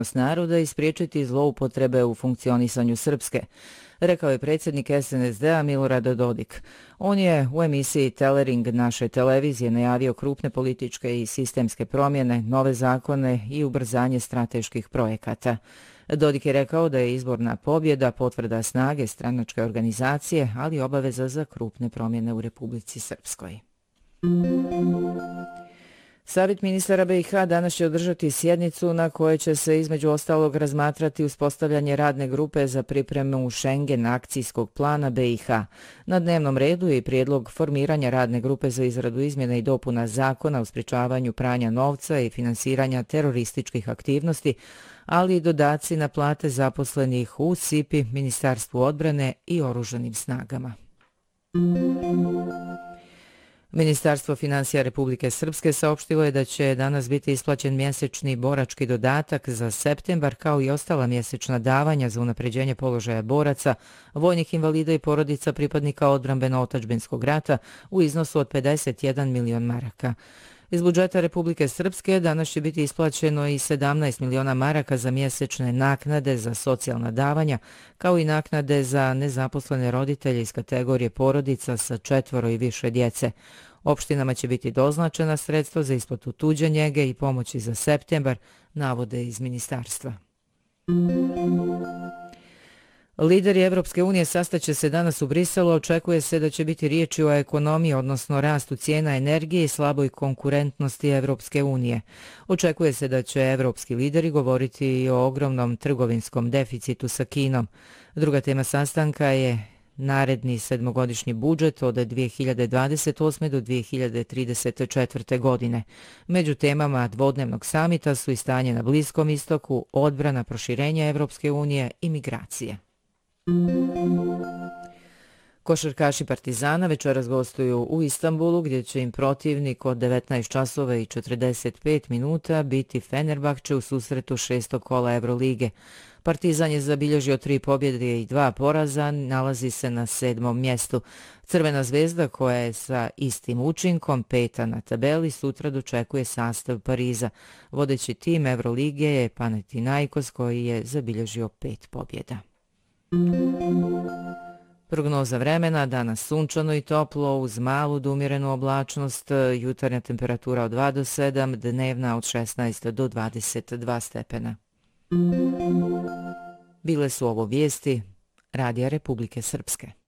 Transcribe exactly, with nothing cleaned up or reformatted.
naroda i spriječiti zloupotrebe u funkcionisanju Srpske, rekao je predsjednik es en es de-a Milorad Dodik. On je u emisiji Telering naše televizije najavio krupne političke i sistemske promjene, nove zakone i ubrzanje strateških projekata. Dodik je rekao da je izborna pobjeda potvrda snage stranačke organizacije, ali obaveza za krupne promjene u Republici Srpskoj. Savjet ministara be i ha danas će održati sjednicu na kojoj će se između ostalog razmatrati uspostavljanje radne grupe za pripremu Schengen akcijskog plana be i ha. Na dnevnom redu je i prijedlog formiranja radne grupe za izradu izmjena i dopuna zakona o sprječavanju pranja novca i finansiranja terorističkih aktivnosti, ali i dodaci na plate zaposlenih u S I P I, Ministarstvu odbrane i oružanim snagama. Ministarstvo financija Republike Srpske saopštilo je da će danas biti isplaćen mjesečni borački dodatak za septembar kao i ostala mjesečna davanja za unapređenje položaja boraca, vojnih invalida i porodica pripadnika odbrambeno-otačbinskog rata u iznosu od pedeset jedan milion maraka. Iz budžeta Republike Srpske danas će biti isplaćeno i sedamnaest miliona maraka za mjesečne naknade za socijalna davanja, kao i naknade za nezaposlene roditelje iz kategorije porodica sa četvoro i više djece. Opštinama će biti doznačena sredstva za isplatu tuđe njege i pomoći za septembar, navode iz ministarstva. Lideri Evropske unije sastaće se danas u Briselu, očekuje se da će biti riječi o ekonomiji, odnosno rastu cijena energije i slaboj konkurentnosti Evropske unije. Očekuje se da će evropski lideri govoriti i o ogromnom trgovinskom deficitu sa Kinom. Druga tema sastanka je naredni sedmogodišnji budžet od dvije hiljade dvadeset osme do dvije hiljade trideset četvrte. godine. Među temama dvodnevnog samita su i stanje na Bliskom istoku, odbrana, proširenje Evropske unije i migracije. Košarkaši Partizana večeras gostuju u Istanbulu, gdje će im protivnik od devetnaest časova i četrdeset pet minuta biti Fenerbahče u susretu šestog kola Evrolige. Partizan je zabilježio tri pobjede i dva poraza, nalazi se na sedmom mjestu. Crvena zvezda, koja je sa istim učinkom peta na tabeli, sutra dočekuje sastav Pariza. Vodeći tim Evrolige je Panathinaikos, koji je zabilježio pet pobjeda. Prognoza vremena, danas sunčano i toplo uz malu do umjerenu oblačnost, jutarnja temperatura od dva do sedam, dnevna od šesnaest do dvadeset dva stepena. Bile su ovo vijesti Radija Republike Srpske.